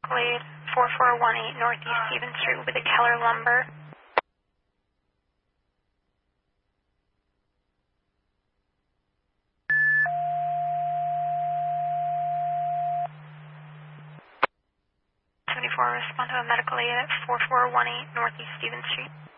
Glade 4418 Northeast Stevens Street with the Keller Lumber. Respond to a medical aid at 4418 Northeast Stevens Street.